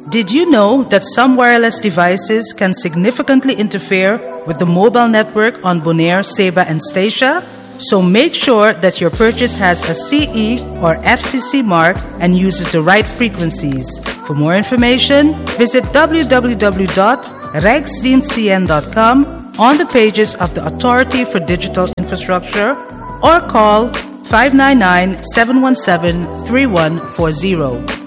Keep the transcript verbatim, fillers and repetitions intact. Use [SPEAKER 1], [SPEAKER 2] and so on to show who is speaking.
[SPEAKER 1] Did you know that some wireless devices can significantly interfere with the mobile network on Bonaire, Ceiba, and Statia? So make sure that your purchase has a C E or F C C mark and uses the right frequencies. For more information, visit w w w dot regsdienstcn dot com on the pages of the Authority for Digital Infrastructure or call five nine nine, seven one seven, three one four zero.